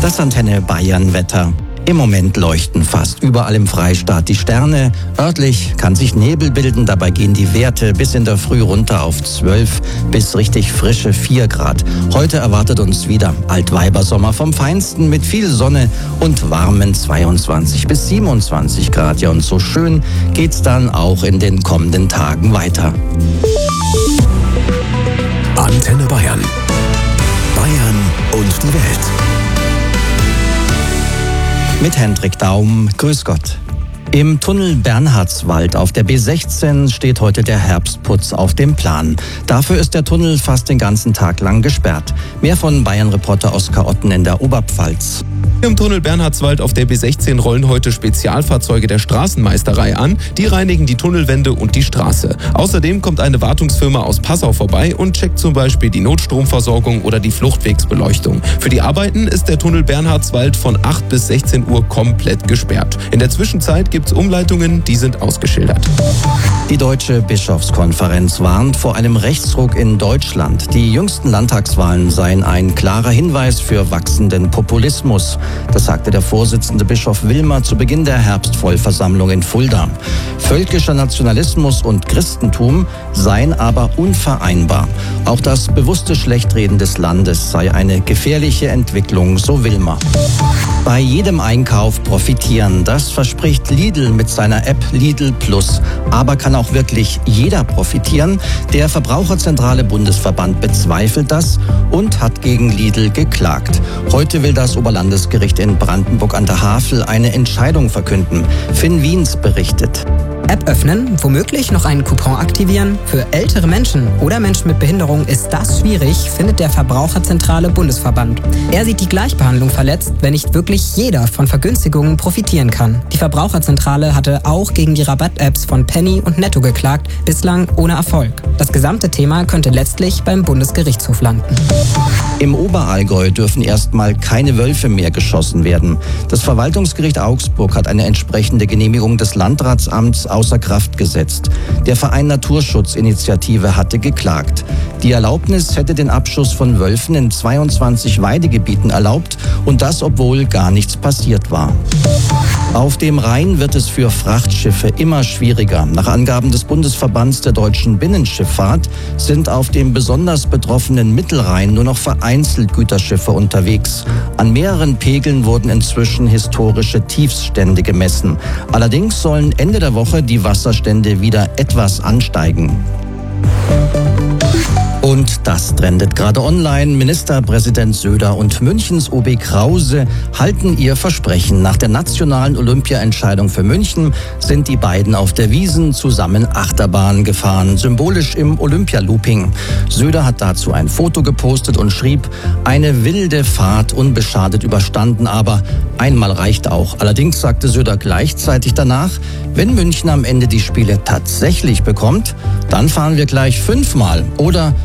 Das Antenne Bayern Wetter. Im Moment leuchten fast überall im Freistaat die Sterne. Örtlich kann sich Nebel bilden, dabei gehen die Werte bis in der Früh runter auf 12 bis richtig frische 4 Grad. Heute erwartet uns wieder Altweibersommer vom Feinsten mit viel Sonne und warmen 22 bis 27 Grad. Ja, und so schön geht's dann auch in den kommenden Tagen weiter. Antenne Bayern. Bayern und die Welt. Mit Hendrik Daum, grüß Gott. Im Tunnel Bernhardswald auf der B16 steht heute der Herbstputz auf dem Plan. Dafür ist der Tunnel fast den ganzen Tag lang gesperrt. Mehr von Bayern-Reporter Oskar Otten in der Oberpfalz. Im Tunnel Bernhardswald auf der B16 rollen heute Spezialfahrzeuge der Straßenmeisterei an. Die reinigen die Tunnelwände und die Straße. Außerdem kommt eine Wartungsfirma aus Passau vorbei und checkt zum Beispiel die Notstromversorgung oder die Fluchtwegsbeleuchtung. Für die Arbeiten ist der Tunnel Bernhardswald von 8 bis 16 Uhr komplett gesperrt. In der Zwischenzeit gibt es Umleitungen, die sind ausgeschildert. Die Deutsche Bischofskonferenz warnt vor einem Rechtsruck in Deutschland. Die jüngsten Landtagswahlen seien ein klarer Hinweis für wachsenden Populismus. Das sagte der Vorsitzende Bischof Wilmer zu Beginn der Herbstvollversammlung in Fulda. Völkischer Nationalismus und Christentum seien aber unvereinbar. Auch das bewusste Schlechtreden des Landes sei eine gefährliche Entwicklung, so Wilmer. Bei jedem Einkauf profitieren, das verspricht Lidl mit seiner App Lidl Plus. Aber kann auch wirklich jeder profitieren? Der Verbraucherzentrale Bundesverband bezweifelt das und hat gegen Lidl geklagt. Heute will das Oberlandesgericht in Brandenburg an der Havel eine Entscheidung verkünden. Finn Wiens berichtet. App öffnen, womöglich noch einen Coupon aktivieren. Für ältere Menschen oder Menschen mit Behinderung ist das schwierig, findet der Verbraucherzentrale Bundesverband. Er sieht die Gleichbehandlung verletzt, wenn nicht wirklich jeder von Vergünstigungen profitieren kann. Die Verbraucherzentrale hatte auch gegen die Rabatt-Apps von Penny und Netto geklagt, bislang ohne Erfolg. Das gesamte Thema könnte letztlich beim Bundesgerichtshof landen. Im Oberallgäu dürfen erstmal keine Wölfe mehr geschossen werden. Das Verwaltungsgericht Augsburg hat eine entsprechende Genehmigung des Landratsamts außer Kraft gesetzt. Der Verein Naturschutzinitiative hatte geklagt. Die Erlaubnis hätte den Abschuss von Wölfen in 22 Weidegebieten erlaubt und das, obwohl gar nichts passiert war. Auf dem Rhein wird es für Frachtschiffe immer schwieriger. Nach Angaben des Bundesverbands der deutschen Binnenschifffahrt sind auf dem besonders betroffenen Mittelrhein nur noch vereinzelt Güterschiffe unterwegs. An mehreren Pegeln wurden inzwischen historische Tiefststände gemessen. Allerdings sollen Ende der Woche die Wasserstände wieder etwas ansteigen. Und das trendet gerade online. Ministerpräsident Söder und Münchens OB Krause halten ihr Versprechen. Nach der nationalen Olympia-Entscheidung für München sind die beiden auf der Wiesn zusammen Achterbahn gefahren, symbolisch im Olympia-Looping. Söder hat dazu ein Foto gepostet und schrieb, eine wilde Fahrt unbeschadet überstanden, aber einmal reicht auch. Allerdings sagte Söder gleichzeitig danach, wenn München am Ende die Spiele tatsächlich bekommt, dann fahren wir gleich 5-mal oder